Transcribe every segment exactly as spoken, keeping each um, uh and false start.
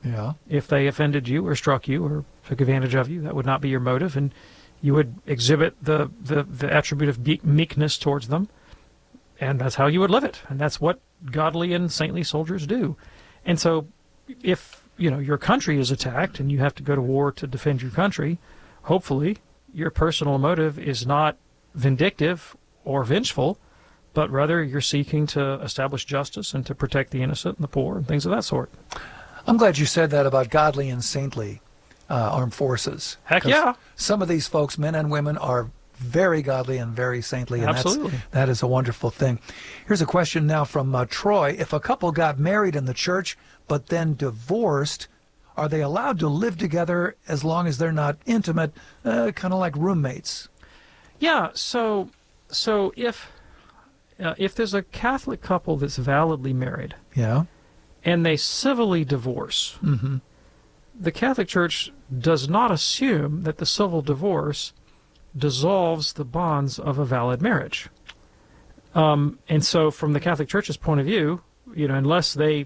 Yeah. If they offended you or struck you or took advantage of you, that would not be your motive, and you would exhibit the, the, the attribute of meekness towards them, and that's how you would live it. And that's what godly and saintly soldiers do. And so if, you know, your country is attacked and you have to go to war to defend your country, hopefully your personal motive is not vindictive or vengeful, but rather you're seeking to establish justice and to protect the innocent and the poor and things of that sort. I'm glad you said that about godly and saintly uh, armed forces. Heck yeah. Some of these folks, men and women, are very godly and very saintly, and Absolutely. That's, that is a wonderful thing. Here's a question now from uh, Troy. If a couple got married in the church but then divorced, are they allowed to live together as long as they're not intimate, uh, kind of like roommates? Yeah, so so if uh, if there's a Catholic couple that's validly married, yeah, and they civilly divorce, mm-hmm. the Catholic Church does not assume that the civil divorce dissolves the bonds of a valid marriage. Um, and so from the Catholic Church's point of view, you know, unless they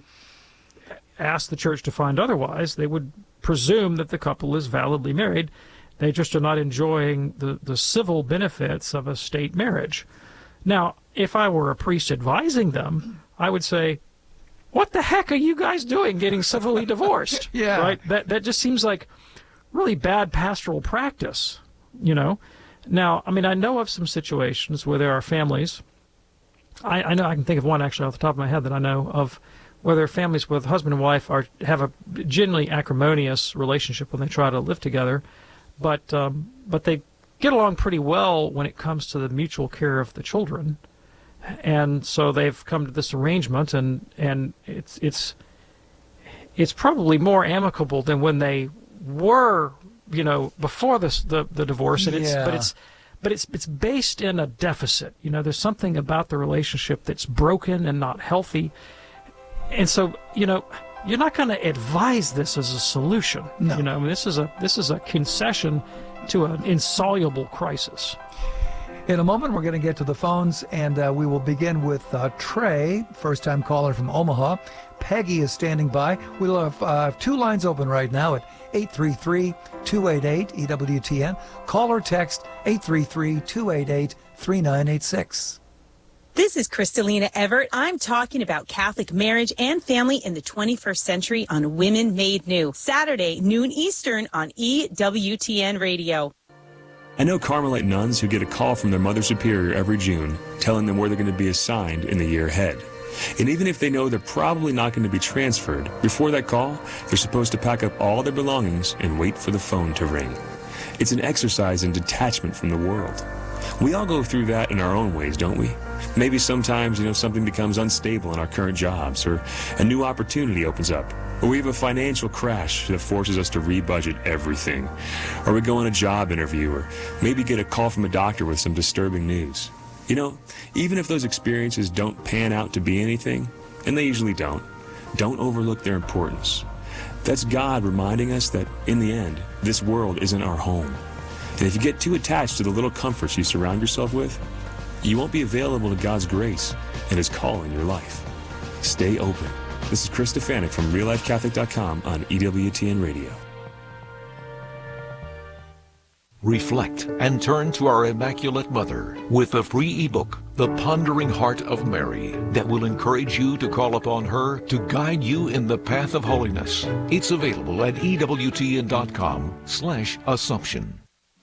ask the church to find otherwise, they would presume that the couple is validly married. They just are not enjoying the, the civil benefits of a state marriage. Now, if I were a priest advising them, I would say, what the heck are you guys doing getting civilly divorced? Yeah. Right? That, that just seems like really bad pastoral practice, you know? Now, I mean, I know of some situations where there are families, I, I know I can think of one actually off the top of my head that I know of, where there are families with husband and wife are have a generally acrimonious relationship when they try to live together, but um, but they get along pretty well when it comes to the mutual care of the children, and so they've come to this arrangement, and and it's it's it's probably more amicable than when they were, you know, before this the the divorce, and it's Yeah. but it's but it's it's based in a deficit. You know, there's something about the relationship that's broken and not healthy. And so, you know, you're not going to advise this as a solution. No. You know, I mean, this is a this is a concession to an insoluble crisis. In a moment, we're going to get to the phones, and uh, we will begin with uh, Trey, first-time caller from Omaha. Peggy is standing by. We'll have uh, two lines open right now at eight three three, two eight eight, E W T N. Call or text eight three three, two eight eight, three nine eight six. This is Kristalina Everett. I'm talking about Catholic marriage and family in the twenty-first century on Women Made New. Saturday, noon Eastern on E W T N Radio. I know Carmelite nuns who get a call from their Mother Superior every June telling them where they're going to be assigned in the year ahead. And even if they know they're probably not going to be transferred, before that call, they're supposed to pack up all their belongings and wait for the phone to ring. It's an exercise in detachment from the world. We all go through that in our own ways, don't we? Maybe sometimes, you know, something becomes unstable in our current jobs, or a new opportunity opens up, or we have a financial crash that forces us to rebudget everything, or we go on a job interview, or maybe get a call from a doctor with some disturbing news. You know, even if those experiences don't pan out to be anything, and they usually don't, don't overlook their importance. That's God reminding us that, in the end, this world isn't our home. And if you get too attached to the little comforts you surround yourself with, you won't be available to God's grace and His call in your life. Stay open. This is Chris Stefanik from real life catholic dot com on E W T N Radio. Reflect and turn to our Immaculate Mother with a free ebook, The Pondering Heart of Mary, that will encourage you to call upon her to guide you in the path of holiness. It's available at E W T N dot com slash Assumption.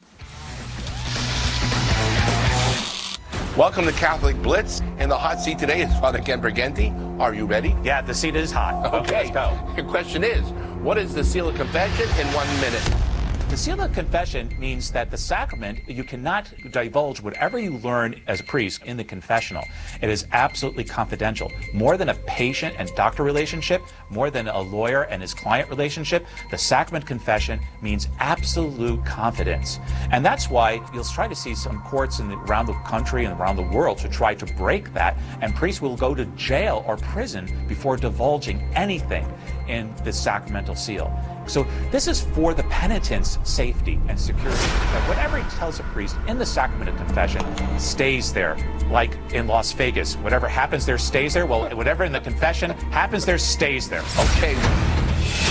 Welcome to Catholic Blitz. In the hot seat today is Father Ken Briganti. Are you ready? Yeah, the seat is hot. Okay, let's go. Your question is, what is the seal of confession in one minute? The seal of confession means that the sacrament, you cannot divulge whatever you learn as a priest in the confessional. It is absolutely confidential. More than a patient and doctor relationship, more than a lawyer and his client relationship, the sacrament confession means absolute confidence. And that's why you'll try to see some courts in the, around the country and around the world to try to break that, and priests will go to jail or prison before divulging anything in the sacramental seal. So this is for the penitent's safety and security, that whatever he tells a priest in the sacrament of confession stays there. Like in Las Vegas, whatever happens there stays there. Well, whatever in the confession happens there stays there. Okay,